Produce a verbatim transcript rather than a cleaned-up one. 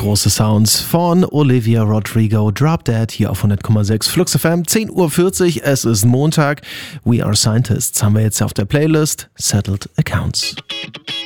Große Sounds von Olivia Rodrigo, Drop Dead hier auf hundert Komma sechs Flux F M, zehn Uhr vierzig, es ist Montag. We Are Scientists haben wir jetzt auf der Playlist, Settled Accounts.